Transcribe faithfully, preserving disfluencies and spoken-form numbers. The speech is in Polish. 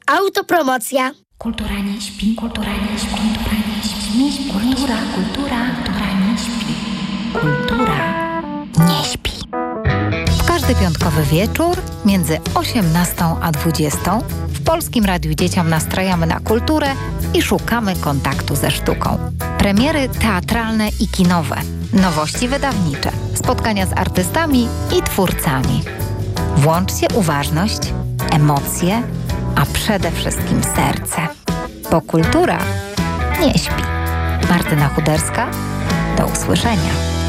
Autopromocja. Kultura nie śpi, kultura nie śpi, kultura nie śpi, nie śpi. Kultura, kultura, kultura nie śpi. Kultura nie śpi. W każdy piątkowy wieczór między osiemnastą a dwudziestą w Polskim Radiu Dzieciom nastrajamy na kulturę i szukamy kontaktu ze sztuką. Premiery teatralne i kinowe, nowości wydawnicze, spotkania z artystami i twórcami. Włączcie uważność, emocje, a przede wszystkim serce. Bo kultura nie śpi. Martyna Chuderska, do usłyszenia.